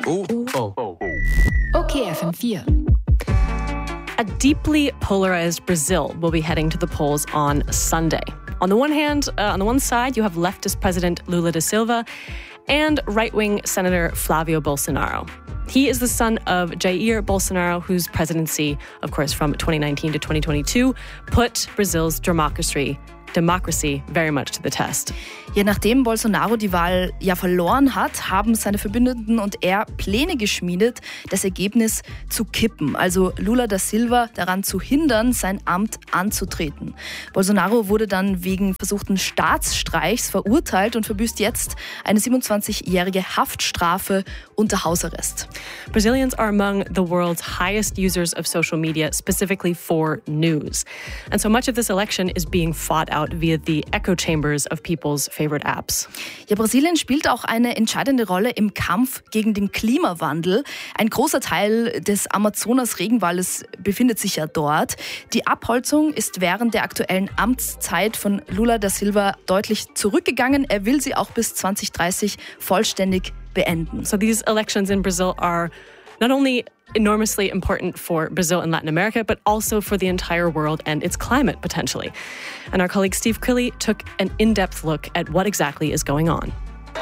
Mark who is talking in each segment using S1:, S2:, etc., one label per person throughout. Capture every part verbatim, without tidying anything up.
S1: Oh, oh.
S2: Okay, F M four.
S3: A deeply polarized Brazil will be heading to the polls on Sunday. On the one hand, uh, on the one side, you have leftist President Lula da Silva and right-wing Senator Flavio Bolsonaro. He is the son of Jair Bolsonaro, whose presidency, of course, from twenty nineteen to twenty twenty-two, put Brazil's democracy Democracy very much to the test.
S4: Ja, nachdem Bolsonaro die Wahl ja verloren hat, haben seine Verbündeten und er Pläne geschmiedet, das Ergebnis zu kippen. Also Lula da Silva daran zu hindern, sein Amt anzutreten. Bolsonaro wurde dann wegen versuchten Staatsstreichs verurteilt und verbüßt jetzt eine siebenundzwanzigjährige Haftstrafe unter Hausarrest.
S3: Brazilians are among the world's highest users of social media, specifically for news. And so much of this election is being fought out via the echo chambers of people's favorite apps.
S4: Ja, Brasilien spielt auch eine entscheidende Rolle im Kampf gegen den Klimawandel. Ein großer Teil des Amazonas-Regenwaldes befindet sich ja dort. Die Abholzung ist während der aktuellen Amtszeit von Lula da Silva deutlich zurückgegangen. Er will sie auch bis zwanzig dreißig vollständig beenden.
S3: So these elections in Brazil are not only enormously important for Brazil and Latin America, but also for the entire world and its climate, potentially. And our colleague Steve Crilly took an in-depth look at what exactly is going on.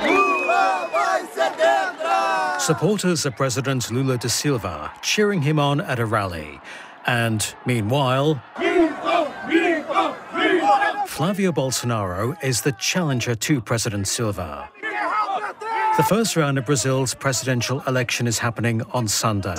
S1: Supporters of President Lula da Silva cheering him on at a rally. And meanwhile, Flavio Bolsonaro is the challenger to President Silva. The first round of Brazil's presidential election is happening on Sunday.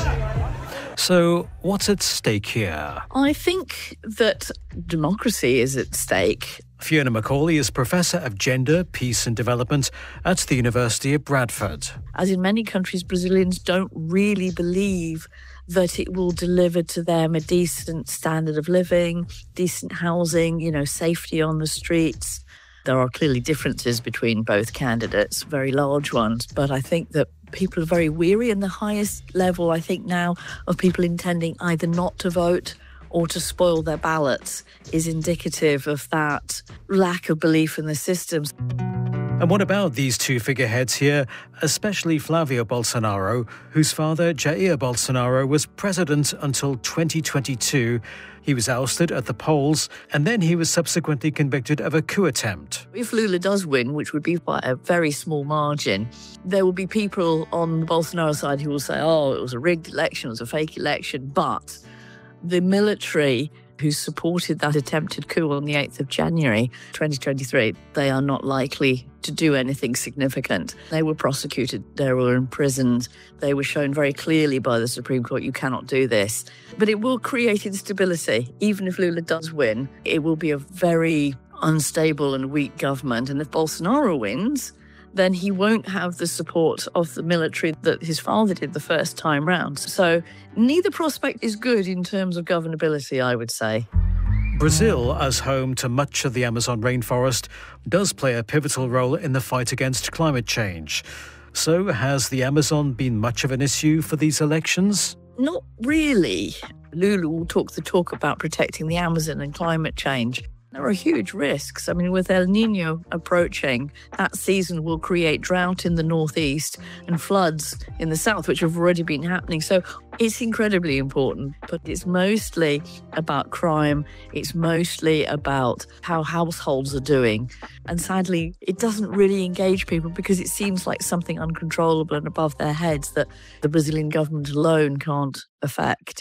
S1: So, what's at stake here?
S5: I think that democracy is at stake.
S1: Fiona Macaulay is Professor of Gender, Peace and Development at the University of Bradford.
S5: As in many countries, Brazilians don't really believe that it will deliver to them a decent standard of living, decent housing, you know, safety on the streets. There are clearly differences between both candidates, very large ones, but I think that people are very weary, and the highest level, I think now, of people intending either not to vote or to spoil their ballots is indicative of that lack of belief in the systems.
S1: And what about these two figureheads here, especially Flavio Bolsonaro, whose father, Jair Bolsonaro, was president until twenty twenty-two. He was ousted at the polls, and then he was subsequently convicted of a coup attempt.
S5: If Lula does win, which would be by a very small margin, there will be people on the Bolsonaro side who will say, oh, it was a rigged election, it was a fake election, but the military who supported that attempted coup on the eighth of January twenty twenty-three, they are not likely to do anything significant. They were prosecuted, they were imprisoned, they were shown very clearly by the Supreme Court, you cannot do this. But it will create instability. Even if Lula does win, it will be a very unstable and weak government. And if Bolsonaro wins, then he won't have the support of the military that his father did the first time round. So neither prospect is good in terms of governability, I would say.
S1: Brazil, as home to much of the Amazon rainforest, does play a pivotal role in the fight against climate change. So has the Amazon been much of an issue for these elections?
S5: Not really. Lula will talk the talk about protecting the Amazon and climate change. There are huge risks. I mean, with El Niño approaching, that season will create drought in the northeast and floods in the south, which have already been happening. So it's incredibly important, but it's mostly about crime. It's mostly about how households are doing. And sadly, it doesn't really engage people because it seems like something uncontrollable and above their heads that the Brazilian government alone can't affect.